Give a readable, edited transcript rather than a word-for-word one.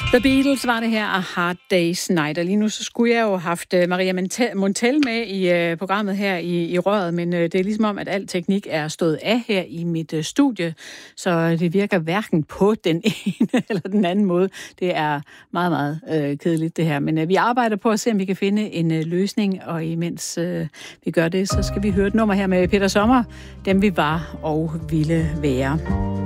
The Beatles var det her, A Hard Day's Night. Og lige nu så skulle jeg jo have haft Maria Montel med i programmet her i røret, men det er ligesom om, at al teknik er stået af her i mit studie, så det virker hverken på den ene eller den anden måde. Det er meget, meget kedeligt det her, men vi arbejder på at se, om vi kan finde en løsning, og imens vi gør det, så skal vi høre et nummer her med Peter Sommer, Dem vi var og ville være.